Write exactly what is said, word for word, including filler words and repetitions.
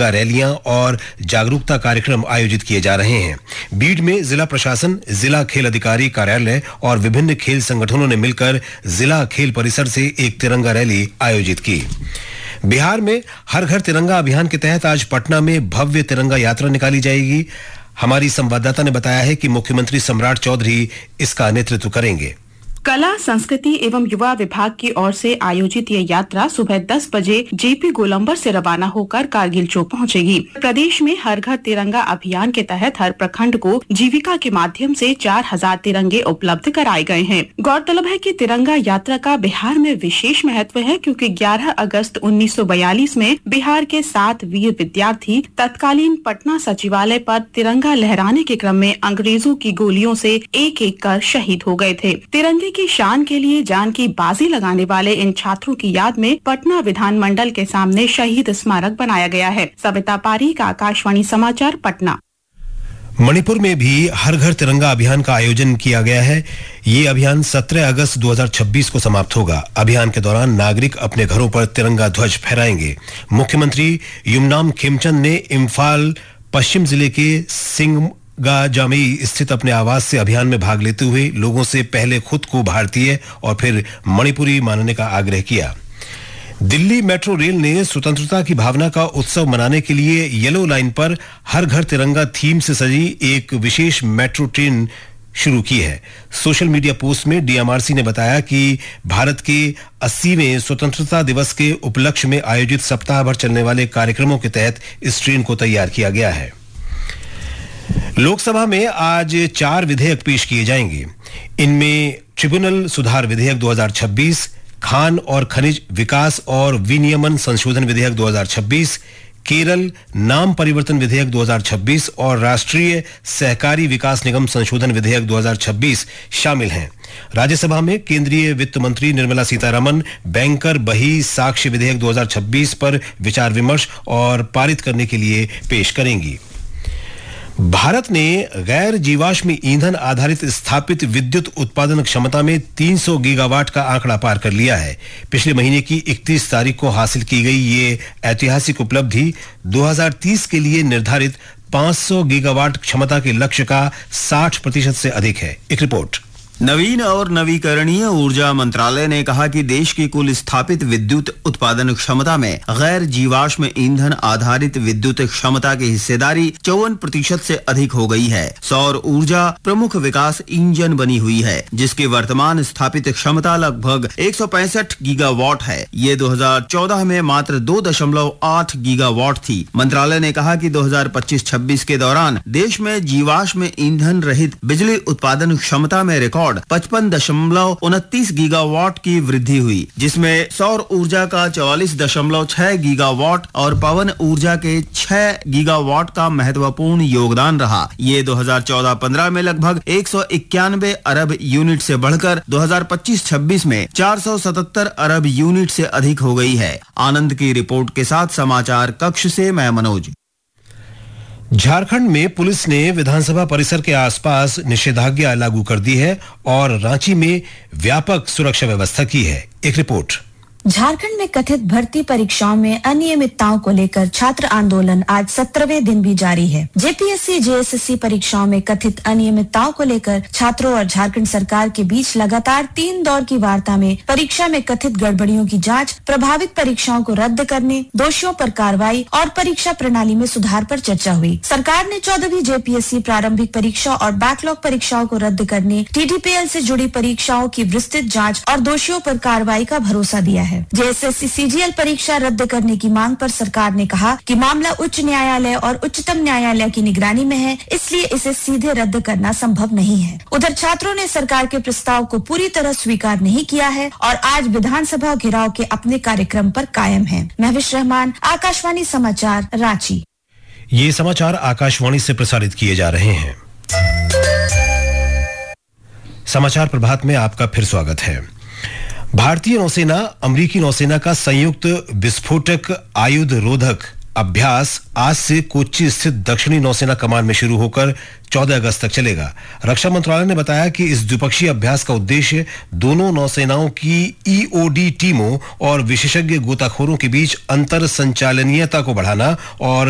रैलियां और जागरूकता कार्यक्रम आयोजित किए जा रहे हैं। बीड में जिला प्रशासन, जिला खेल अधिकारी कार्यालय और विभिन्न खेल संगठनों ने मिलकर जिला खेल परिसर से एक तिरंगा रैली आयोजित की। बिहार में हर घर तिरंगा अभियान के तहत आज पटना में भव्य तिरंगा यात्रा निकाली जाएगी। हमारी संवाददाता ने बताया है कि मुख्यमंत्री सम्राट चौधरी इसका नेतृत्व करेंगे। कला, संस्कृति एवं युवा विभाग की ओर से आयोजित ये यात्रा सुबह दस बजे जेपी गोलंबर से रवाना होकर कारगिल चौक पहुंचेगी। प्रदेश में हर घर तिरंगा अभियान के तहत हर प्रखंड को जीविका के माध्यम से चार हजार तिरंगे उपलब्ध कराए गए हैं। गौरतलब है कि तिरंगा यात्रा का बिहार में विशेष महत्व है, क्योंकि ग्यारह अगस्त उन्नीस सौ बयालीस में बिहार के सात वीर विद्यार्थी तत्कालीन पटना सचिवालय पर तिरंगा लहराने के क्रम में अंग्रेजों की गोलियों से एक एक कर शहीद हो गए थे। तिरंगे की शान के लिए जान की बाजी लगाने वाले इन छात्रों की याद में पटना विधानमंडल के सामने शहीद स्मारक बनाया गया है। सविता पारीक, आकाशवाणी समाचार, पटना। मणिपुर में भी हर घर तिरंगा अभियान का आयोजन किया गया है। ये अभियान सत्रह अगस्त दो हज़ार छब्बीस को समाप्त होगा। अभियान के दौरान नागरिक अपने घरों पर तिरंगा ध्वज फहराएंगे। मुख्यमंत्री युमनाम खेमचंद ने इम्फाल पश्चिम जिले के सिंह गा जामई स्थित अपने आवास से अभियान में भाग लेते हुए लोगों से पहले खुद को भारतीय और फिर मणिपुरी मानने का आग्रह किया। दिल्ली मेट्रो रेल ने स्वतंत्रता की भावना का उत्सव मनाने के लिए येलो लाइन पर हर घर तिरंगा थीम से सजी एक विशेष मेट्रो ट्रेन शुरू की है। सोशल मीडिया पोस्ट में डीएमआरसी ने बताया कि भारत के अस्सीवें स्वतंत्रता दिवस के उपलक्ष्य में आयोजित सप्ताह भर चलने वाले कार्यक्रमों के तहत इस ट्रेन को तैयार किया गया है। लोकसभा में आज चार विधेयक पेश किए जाएंगे। इनमें ट्रिब्यूनल सुधार विधेयक दो हज़ार छब्बीस, खान और खनिज विकास और विनियमन संशोधन विधेयक दो हज़ार छब्बीस, केरल नाम परिवर्तन विधेयक दो हज़ार छब्बीस और राष्ट्रीय सहकारी विकास निगम संशोधन विधेयक दो हज़ार छब्बीस शामिल हैं। राज्यसभा में केंद्रीय वित्त मंत्री निर्मला सीतारमण बैंकर बही साक्ष्य विधेयक दो हज़ार छब्बीस पर विचार विमर्श और पारित करने के लिए पेश करेंगी। भारत ने गैर जीवाश्म ईंधन आधारित स्थापित विद्युत उत्पादन क्षमता में तीन सौ गीगावाट का आंकड़ा पार कर लिया है। पिछले महीने की इकतीस तारीख को हासिल की गई ये ऐतिहासिक उपलब्धि दो हज़ार तीस के लिए निर्धारित पाँच सौ गीगावाट क्षमता के लक्ष्य का साठ प्रतिशत से अधिक है। एक रिपोर्ट। नवीन और नवीकरणीय ऊर्जा मंत्रालय ने कहा कि देश की कुल स्थापित विद्युत उत्पादन क्षमता में गैर जीवाश्म ईंधन आधारित विद्युत क्षमता की हिस्सेदारी चौवन प्रतिशत से अधिक हो गई है। सौर ऊर्जा प्रमुख विकास इंजन बनी हुई है, जिसकी वर्तमान स्थापित क्षमता लगभग एक सौ पैंसठ गीगावाट है। ये दो हज़ार चौदह में मात्र दो दशमलव आठ गीगावाट थी। मंत्रालय ने कहा कि दो हज़ार पच्चीस छब्बीस के दौरान देश में जीवाश्म ईंधन रहित बिजली उत्पादन क्षमता में रिकॉर्ड पचपन दशमलव उनतीस गीगावाट की वृद्धि हुई, जिसमें सौर ऊर्जा का चौवालीस दशमलव छह गीगावाट और पवन ऊर्जा के छह गीगावाट का महत्वपूर्ण योगदान रहा। ये दो हज़ार चौदह पंद्रह में लगभग एक सौ इक्यानवे अरब यूनिट से बढ़कर दो हज़ार पच्चीस छब्बीस में चार सौ सतहत्तर अरब यूनिट से अधिक हो गई है। आनंद की रिपोर्ट के साथ समाचार कक्ष से मैं मनोज। झारखंड में पुलिस ने विधानसभा परिसर के आसपास निषेधाज्ञा लागू कर दी है और रांची में व्यापक सुरक्षा व्यवस्था की है। एक रिपोर्ट। झारखंड में कथित भर्ती परीक्षाओं में अनियमितताओं को लेकर छात्र आंदोलन आज सत्रहवें दिन भी जारी है। जेपीएससी जेएसएससी परीक्षाओं में कथित अनियमितताओं को लेकर छात्रों और झारखंड सरकार के बीच लगातार तीन दौर की वार्ता में परीक्षा में कथित गड़बड़ियों की जांच, प्रभावित परीक्षाओं को रद्द करने, दोषियों पर कार्रवाई और परीक्षा प्रणाली में सुधार पर चर्चा हुई। सरकार ने चौदहवीं जेपीएससी प्रारंभिक परीक्षा और बैकलॉग परीक्षाओं को रद्द करने, टीडीपीएल से जुड़ी परीक्षाओं की विस्तृत जाँच और दोषियों पर कार्रवाई का भरोसा दिया है। जेएसएससी सीजीएल परीक्षा रद्द करने की मांग पर सरकार ने कहा कि मामला उच्च न्यायालय और उच्चतम न्यायालय की निगरानी में है, इसलिए इसे सीधे रद्द करना संभव नहीं है। उधर छात्रों ने सरकार के प्रस्ताव को पूरी तरह स्वीकार नहीं किया है और आज विधानसभा घेराव के अपने कार्यक्रम पर कायम है। महविश रहमान, आकाशवाणी समाचार, रांची। ये समाचार आकाशवाणी से प्रसारित किए जा रहे हैं। समाचार प्रभात में आपका फिर स्वागत है। भारतीय नौसेना अमेरिकी नौसेना का संयुक्त विस्फोटक आयुध रोधक अभ्यास आज से कोच्चि स्थित दक्षिणी नौसेना कमान में शुरू होकर चौदह अगस्त तक चलेगा। रक्षा मंत्रालय ने बताया कि इस द्विपक्षीय अभ्यास का उद्देश्य दोनों नौसेनाओं की ईओडी टीमों और विशेषज्ञ गोताखोरों के बीच अंतर संचालनीयता को बढ़ाना और